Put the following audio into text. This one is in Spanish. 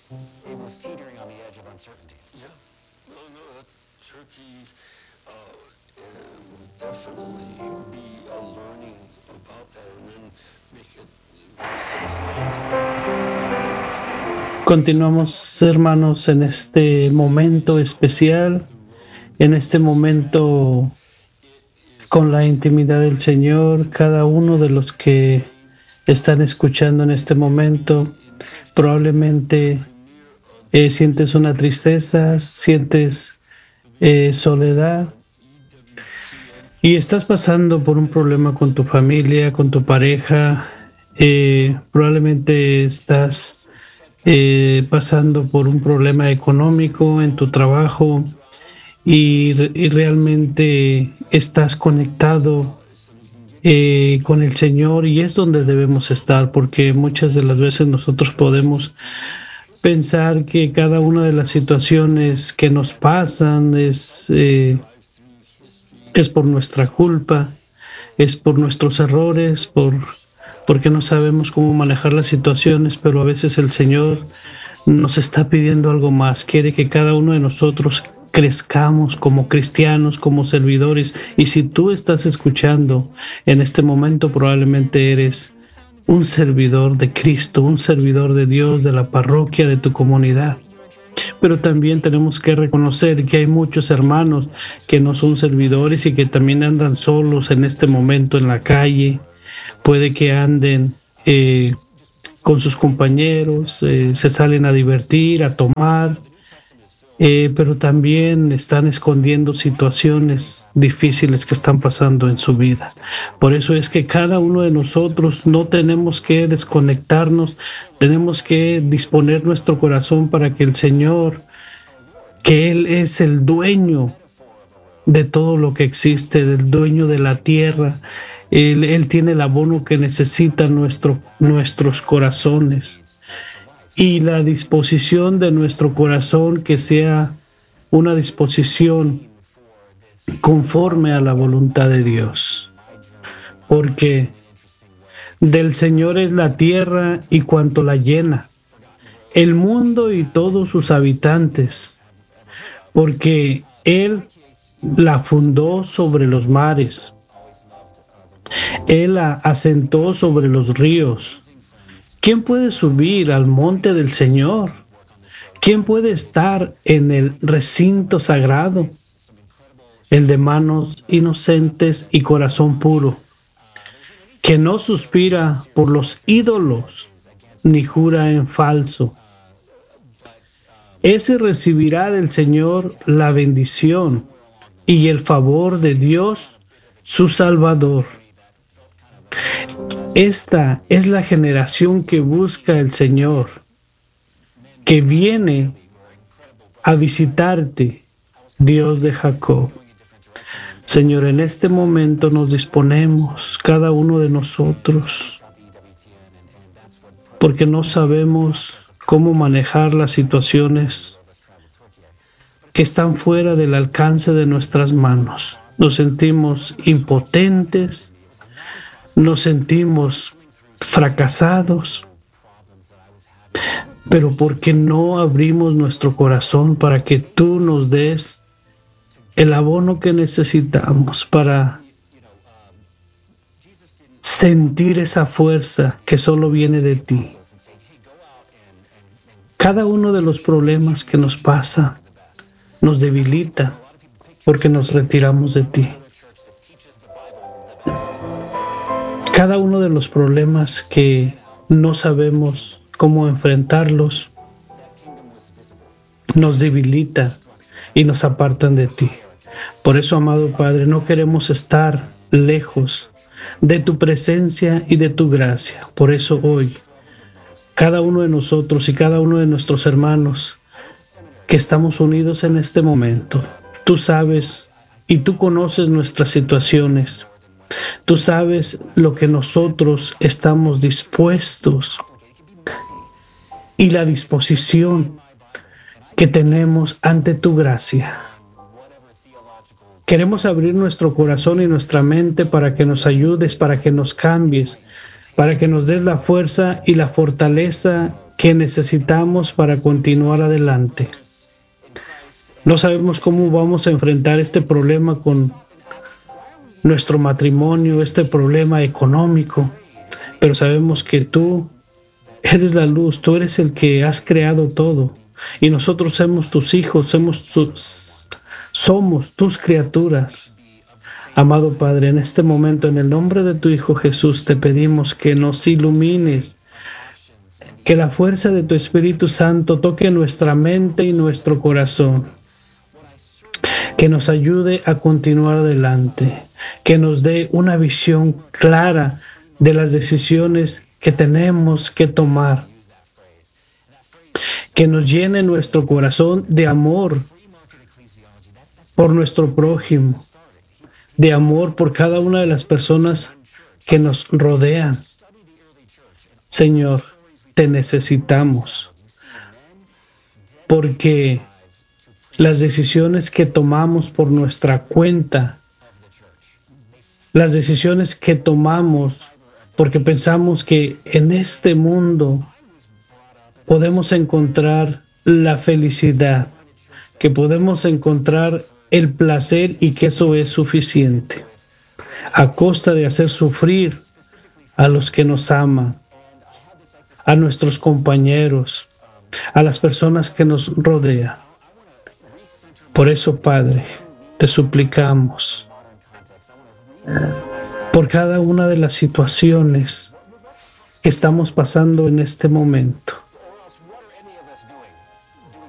It was teetering on the edge of uncertainty. Yeah. No, no, that Turkey will definitely be a learning about that and then make it substantial understanding. Continuamos, hermanos, en este momento especial, en este momento con la intimidad del Señor. Cada uno de los que están escuchando en este momento probablemente sientes una tristeza, sientes soledad y estás pasando por un problema con tu familia, con tu pareja. Probablemente estás pasando por un problema económico en tu trabajo y realmente estás conectado con el Señor, y es donde debemos estar, porque muchas de las veces nosotros podemos pensar que cada una de las situaciones que nos pasan es por nuestra culpa, es por nuestros errores, porque no sabemos cómo manejar las situaciones, pero a veces el Señor nos está pidiendo algo más. Quiere que cada uno de nosotros crezcamos como cristianos, como servidores. Y si tú estás escuchando en este momento, probablemente eres un servidor de Cristo, un servidor de Dios, de la parroquia, de tu comunidad. Pero también tenemos que reconocer que hay muchos hermanos que no son servidores y que también andan solos en este momento en la calle. Puede que anden con sus compañeros, se salen a divertir, a tomar, pero también están escondiendo situaciones difíciles que están pasando en su vida. Por eso es que cada uno de nosotros no tenemos que desconectarnos, tenemos que disponer nuestro corazón para que el Señor, que Él es el dueño de todo lo que existe, del dueño de la tierra, Él tiene el abono que necesitan nuestros corazones, y la disposición de nuestro corazón que sea una disposición conforme a la voluntad de Dios. Porque del Señor es la tierra y cuanto la llena, el mundo y todos sus habitantes, porque Él la fundó sobre los mares, Él la asentó sobre los ríos. ¿Quién puede subir al monte del Señor? ¿Quién puede estar en el recinto sagrado? El de manos inocentes y corazón puro, que no suspira por los ídolos, ni jura en falso. Ese recibirá del Señor la bendición y el favor de Dios, su Salvador. Esta es la generación que busca el Señor, que viene a visitarte, Dios de Jacob. Señor, en este momento nos disponemos, cada uno de nosotros, porque no sabemos cómo manejar las situaciones que están fuera del alcance de nuestras manos. Nos sentimos impotentes, nos sentimos fracasados, pero ¿por qué no abrimos nuestro corazón para que tú nos des el abono que necesitamos para sentir esa fuerza que solo viene de ti? Cada uno de los problemas que nos pasa nos debilita porque nos retiramos de ti. Cada uno de los problemas que no sabemos cómo enfrentarlos nos debilita y nos apartan de ti. Por eso, amado Padre, no queremos estar lejos de tu presencia y de tu gracia. Por eso hoy, cada uno de nosotros y cada uno de nuestros hermanos que estamos unidos en este momento, tú sabes y tú conoces nuestras situaciones. Tú sabes lo que nosotros estamos dispuestos y la disposición que tenemos ante tu gracia. Queremos abrir nuestro corazón y nuestra mente para que nos ayudes, para que nos cambies, para que nos des la fuerza y la fortaleza que necesitamos para continuar adelante. No sabemos cómo vamos a enfrentar este problema con nuestro matrimonio, este problema económico, pero sabemos que tú eres la luz, tú eres el que has creado todo y nosotros somos tus hijos, somos tus criaturas. Amado Padre, en este momento, en el nombre de tu Hijo Jesús, te pedimos que nos ilumines, que la fuerza de tu Espíritu Santo toque nuestra mente y nuestro corazón, que nos ayude a continuar adelante, que nos dé una visión clara de las decisiones que tenemos que tomar, que nos llene nuestro corazón de amor por nuestro prójimo, de amor por cada una de las personas que nos rodean. Señor, te necesitamos, porque las decisiones que tomamos por nuestra cuenta, las decisiones que tomamos porque pensamos que en este mundo podemos encontrar la felicidad, que podemos encontrar el placer y que eso es suficiente, a costa de hacer sufrir a los que nos aman, a nuestros compañeros, a las personas que nos rodean. Por eso, Padre, te suplicamos por cada una de las situaciones que estamos pasando en este momento.